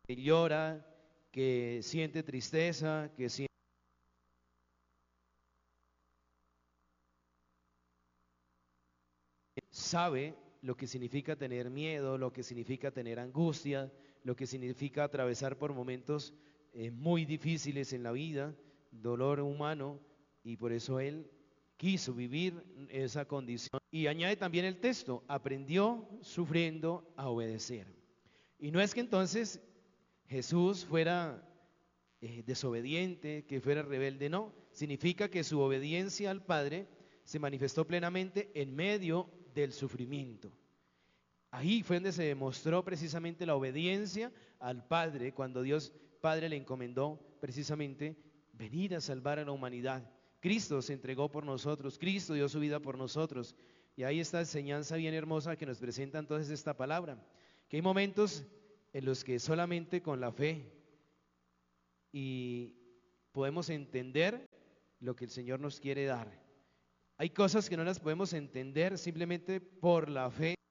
que llora, que siente tristeza, que sabe lo que significa tener miedo, lo que significa tener angustia, lo que significa atravesar por momentos muy difíciles en la vida, dolor humano, y por eso él quiso vivir esa condición. Y añade también el texto, aprendió sufriendo a obedecer. Y no es que entonces Jesús fuera desobediente, que fuera rebelde, no. Significa que su obediencia al Padre se manifestó plenamente en medio del sufrimiento. Ahí fue donde se demostró precisamente la obediencia al Padre, cuando Dios Padre le encomendó precisamente venir a salvar a la humanidad. Cristo se entregó por nosotros, Cristo dio su vida por nosotros. Y ahí está enseñanza bien hermosa que nos presenta entonces esta palabra, que hay momentos en los que solamente con la fe y podemos entender lo que el Señor nos quiere dar. Hay cosas que no las podemos entender simplemente por la fe.